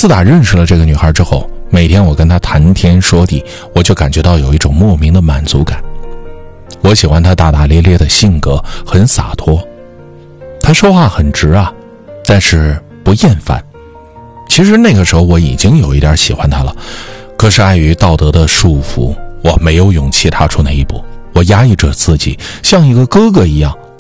自打认识了这个女孩之后，每天我跟她谈天说地，我就感觉到有一种莫名的满足感。我喜欢她大大咧咧的性格，很洒脱。她说话很直啊，但是不厌烦。其实那个时候我已经有一点喜欢她了，可是碍于道德的束缚，我没有勇气踏出那一步。我压抑着自己，像一个哥哥一样